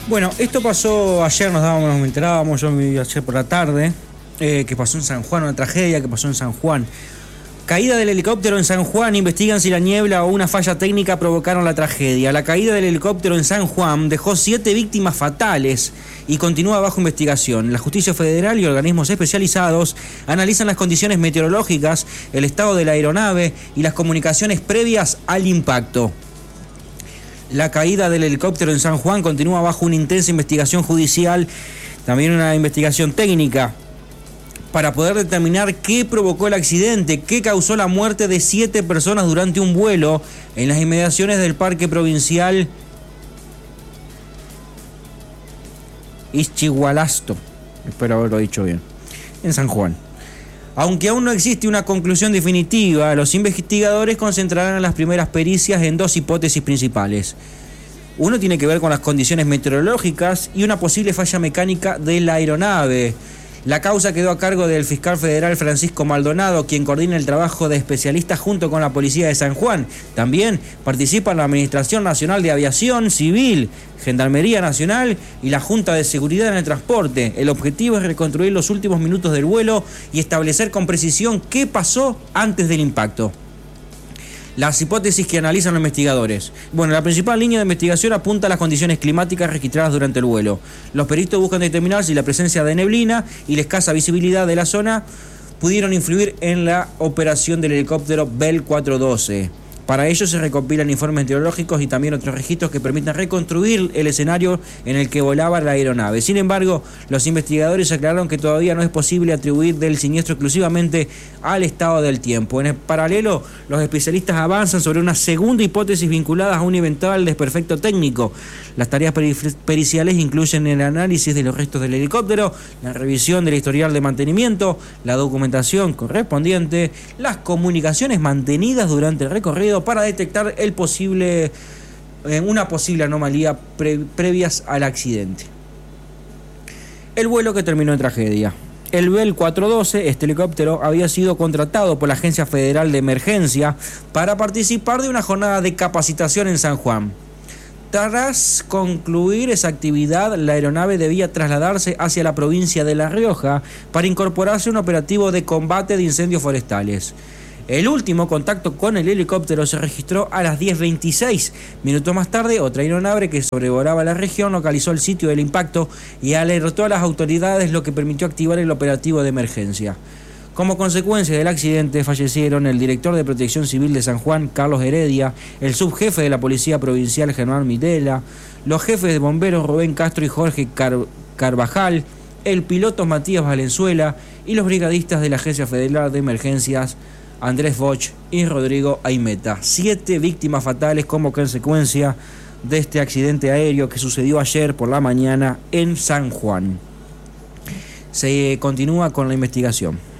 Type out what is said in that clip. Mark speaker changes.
Speaker 1: Bueno, esto pasó ayer, nos enterábamos, yo me vi ayer por la tarde, que pasó en San Juan, una tragedia que pasó en San Juan. Caída del helicóptero en San Juan, investigan si la niebla o una falla técnica provocaron la tragedia. La caída del helicóptero en San Juan dejó 7 víctimas fatales y continúa bajo investigación. La Justicia Federal y organismos especializados analizan las condiciones meteorológicas, el estado de la aeronave y las comunicaciones previas al impacto. La caída del helicóptero en San Juan continúa bajo una intensa investigación judicial, también una investigación técnica, para poder determinar qué provocó el accidente, qué causó la muerte de 7 personas durante un vuelo en las inmediaciones del Parque Provincial Ixchigualasto, espero haberlo dicho bien, en San Juan. Aunque aún no existe una conclusión definitiva, los investigadores concentrarán las primeras pericias en 2 hipótesis principales. Uno tiene que ver con las condiciones meteorológicas y una posible falla mecánica de la aeronave. La causa quedó a cargo del fiscal federal Francisco Maldonado, quien coordina el trabajo de especialistas junto con la Policía de San Juan. También participan la Administración Nacional de Aviación Civil, Gendarmería Nacional y la Junta de Seguridad en el Transporte. El objetivo es reconstruir los últimos minutos del vuelo y establecer con precisión qué pasó antes del impacto. Las hipótesis que analizan los investigadores. Bueno, la principal línea de investigación apunta a las condiciones climáticas registradas durante el vuelo. Los peritos buscan determinar si la presencia de neblina y la escasa visibilidad de la zona pudieron influir en la operación del helicóptero Bell 412. Para ello se recopilan informes meteorológicos y también otros registros que permitan reconstruir el escenario en el que volaba la aeronave. Sin embargo, los investigadores aclararon que todavía no es posible atribuir del siniestro exclusivamente al estado del tiempo. En el paralelo, los especialistas avanzan sobre una segunda hipótesis vinculada a un eventual desperfecto técnico. Las tareas periciales incluyen el análisis de los restos del helicóptero, la revisión del historial de mantenimiento, la documentación correspondiente, las comunicaciones mantenidas durante el recorrido para detectar una posible anomalía previas al accidente. El vuelo que terminó en tragedia. El Bell 412, este helicóptero, había sido contratado por la Agencia Federal de Emergencia para participar de una jornada de capacitación en San Juan. Tras concluir esa actividad, la aeronave debía trasladarse hacia la provincia de La Rioja para incorporarse a un operativo de combate de incendios forestales. El último contacto con el helicóptero se registró a las 10:26. Minutos más tarde, otra aeronave que sobrevolaba la región localizó el sitio del impacto y alertó a las autoridades, lo que permitió activar el operativo de emergencia. Como consecuencia del accidente fallecieron el director de Protección Civil de San Juan, Carlos Heredia, el subjefe de la Policía Provincial, Germán Midela, los jefes de bomberos Rubén Castro y Jorge Carvajal, el piloto Matías Valenzuela y los brigadistas de la Agencia Federal de Emergencias, Andrés Boch y Rodrigo Aimeta. 7 víctimas fatales como consecuencia de este accidente aéreo que sucedió ayer por la mañana en San Juan. Se continúa con la investigación.